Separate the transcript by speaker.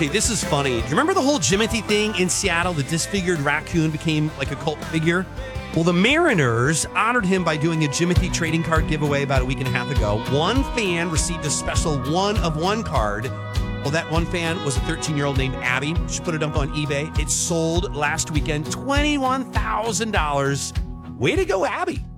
Speaker 1: Okay, this is funny. Do you remember the whole Jimothy thing in Seattle? The disfigured raccoon became like a cult figure. Well, the Mariners honored him by doing a Jimothy trading card giveaway about a week and a half ago. One fan received a special one-of-one card. Well, that one fan was a 13-year-old named Abby. She put it up on eBay. It sold last weekend, $21,000. Way to go, Abby.